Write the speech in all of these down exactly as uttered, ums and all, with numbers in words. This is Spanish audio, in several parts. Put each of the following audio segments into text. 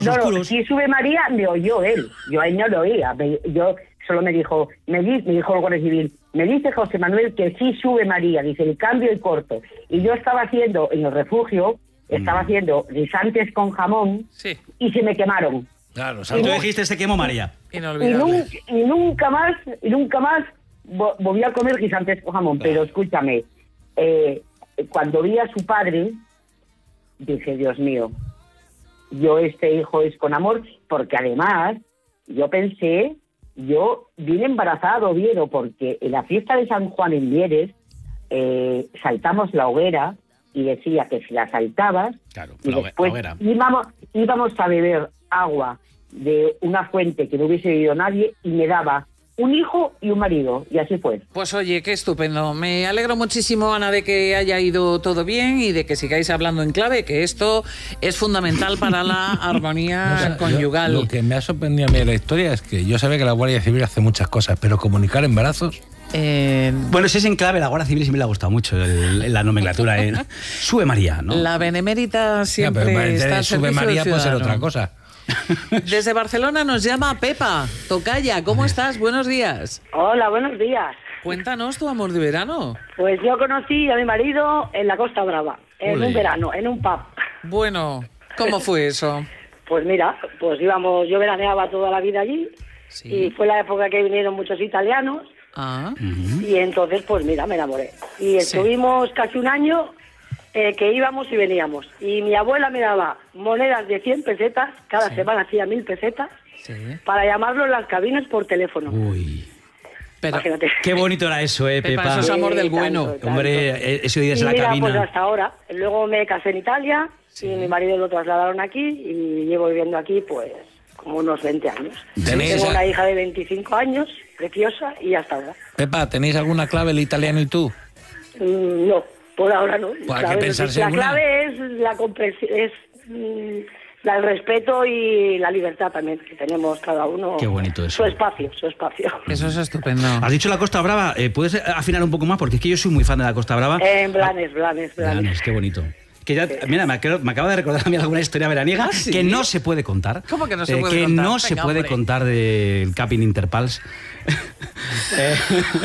no, oscuros. No, si sube María, me oyó él. Yo a él no lo oía. Me, yo solo me dijo, me, di, me dijo el Guardia Civil, me dice José Manuel que sí sube María, dice el cambio y corto. Y yo estaba haciendo, en el refugio, estaba mm. haciendo guisantes con jamón sí. y se me quemaron. Claro, o sea, tú no, dijiste se quemó María. Y, nun, y nunca más, y nunca más volví a comer guisantes con jamón. Pero escúchame, eh, cuando vi a su padre, dije, Dios mío, yo este hijo es con amor, porque además yo pensé, yo vine embarazada de Oviedo, porque en la fiesta de San Juan en Mieres eh, saltamos la hoguera y decía que si la saltabas, claro, y la después hoguera. Íbamos, íbamos a beber agua de una fuente que no hubiese bebido nadie y me daba un hijo y un marido, y así fue. Pues oye, qué estupendo. Me alegro muchísimo, Ana, de que haya ido todo bien y de que sigáis hablando en clave, que esto es fundamental para la armonía o sea, conyugal. Yo, lo que me ha sorprendido a mí de la historia es que yo sabía que la Guardia Civil hace muchas cosas, pero comunicar embarazos... Eh, bueno, si es en clave, la Guardia Civil siempre le ha gustado mucho el, la nomenclatura. ¿eh? Sube María, ¿no? La Benemérita siempre ya, pero está al Sube María puede ser otra cosa. Desde Barcelona nos llama Pepa Tocaya. ¿Cómo estás? Buenos días. Hola, buenos días. Cuéntanos tu amor de verano. Pues yo conocí a mi marido en la Costa Brava, en Olé. un verano, en un pub. Bueno, ¿cómo fue eso? Pues mira, pues íbamos, yo veraneaba toda la vida allí, sí. Y fue la época que vinieron muchos italianos, ah. y entonces pues mira, me enamoré. Y estuvimos sí. casi un año... Eh, que íbamos y veníamos. Y mi abuela me daba monedas de cien pesetas, cada sí. semana hacía mil pesetas, sí. para llamarlo en las cabinas por teléfono. Uy. Pero imagínate. Qué bonito era eso, ¿eh, Pepa? Pepa, eso es amor del bueno. Tanto, tanto. Hombre, eso de irse a la mira, cabina. Pues hasta ahora. Luego me casé en Italia, sí. y mi marido lo trasladaron aquí, y llevo viviendo aquí, pues, como unos veinte años. Tengo una hija de veinticinco años, preciosa, y hasta ahora. Pepa, ¿tenéis alguna clave el italiano y tú? Mm, no. Por ahora no. Pues hay que pensarse la una. clave es la comprensión, es mm, la, el respeto y la libertad también, que tenemos cada uno. Qué bonito eso. Su espacio, su espacio. Eso es estupendo. Has dicho la Costa Brava, eh, ¿puedes afinar un poco más? Porque es que yo soy muy fan de la Costa Brava. En Blanes, Blanes, Blanes. Blanes, qué bonito. Que ya, sí. Mira, me acabo, me acabo de recordar a mí alguna historia veraniega ¿Ah, sí? que no se puede contar. ¿Cómo que no se eh, puede que contar? no Venga, se puede hombre. contar del Capin Interpals. eh,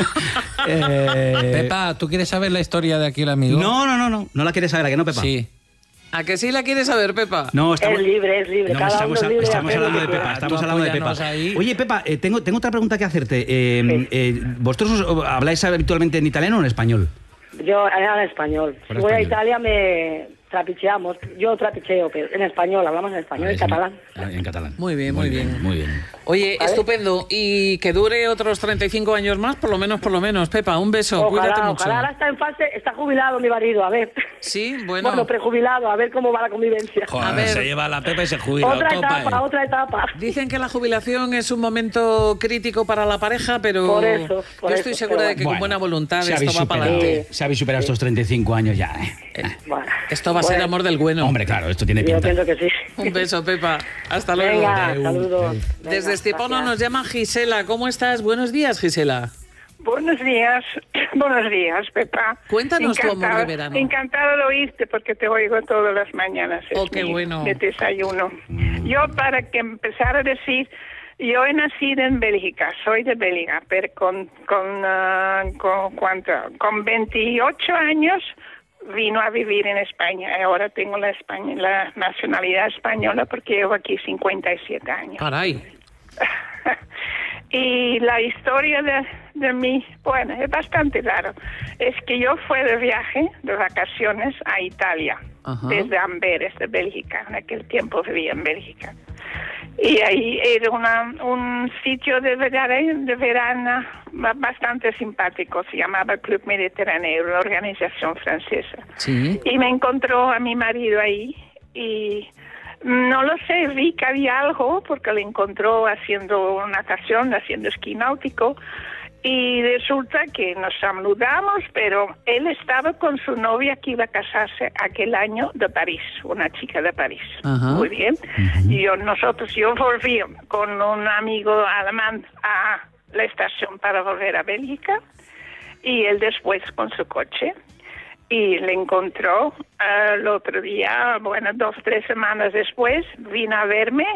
eh, Pepa, ¿tú quieres saber la historia de aquí el amigo? No, no, no, no. ¿No la quieres saber? ¿A que no, Pepa? Sí. ¿A que sí la quieres saber, Pepa? No, estamos, es libre, es libre. No, Cada estamos, uno es libre estamos de hablando de hacer Pepa. lo que Estamos hablando de Pepa. Ahí. Oye, Pepa, eh, tengo, tengo otra pregunta que hacerte. Eh, sí. eh, ¿Vosotros habláis habitualmente en italiano o en español? Yo era en español. Si voy a Italia me trapicheamos. Yo trapicheo, pero en español, hablamos en español, ah, en sí. catalán. Ah, en catalán. Muy bien, muy, muy bien. bien. Muy bien. Oye, ¿Vale? estupendo. Y que dure otros treinta y cinco años más, por lo menos, por lo menos. Pepa, un beso, Ojalá, cuídate mucho. ojalá, ahora está en fase, está jubilado mi marido, a ver. Sí, bueno. Bueno, prejubilado, a ver cómo va la convivencia. Joder, A ver. se lleva la Pepa y se jubila. Otra topa, etapa, eh. otra etapa. Dicen que la jubilación es un momento crítico para la pareja, pero Por eso, por yo estoy eso, segura pero de que bueno. con buena voluntad Se esto va para adelante. Se habéis superado estos treinta y cinco años ya, ¿eh? Eh, Bueno, Esto va a ser bueno. amor del bueno. Hombre, claro, esto tiene Yo pinta. pienso que sí. Un beso, Pepa. Hasta luego. Venga, Adeu, saludos. adeu. Venga, Desde Estepona gracias. nos llama Gisela. ¿Cómo estás? Buenos días, Gisela. Buenos días, buenos días, Pepa. Cuéntanos tu amor de verano. Encantada de oírte porque te oigo todas las mañanas. Oh, es qué mi- bueno. De desayuno. Yo, para que empezar a decir, yo he nacido en Bélgica, soy de Bélgica, pero con, con, ah, con, ¿cuánto? Con veintiocho años vino a vivir en España. Ahora tengo la, España, la nacionalidad española porque llevo aquí cincuenta y siete años. Caray. Y la historia de, de mí, bueno, es bastante raro. Es que yo fui de viaje, de vacaciones, a Italia, Ajá. desde Amberes, de Bélgica. En aquel tiempo vivía en Bélgica. Y ahí era una, un sitio de verano, de verano bastante simpático. Se llamaba Club Mediterráneo, una organización francesa. Sí. Y me encontró a mi marido ahí y no lo sé, vi que había algo porque le encontró haciendo natación, haciendo esquí náutico y resulta que nos saludamos, pero él estaba con su novia que iba a casarse aquel año de París, una chica de París. Ajá. Muy bien. Ujú. Y yo, nosotros, yo volví con un amigo alemán a la estación para volver a Bélgica y él después con su coche. y le encontró uh, el otro día, bueno, dos, tres semanas después, vino a verme